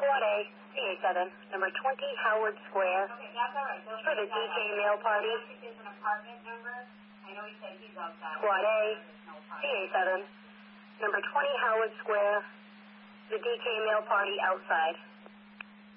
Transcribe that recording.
Squad A, CA7, number 20 Howard Square. Okay, that's all right. For the DK mail party. I don't think there's an apartment number. I know he said he's outside. Squad A, CA7, number 20 Howard Square. The DK mail party outside.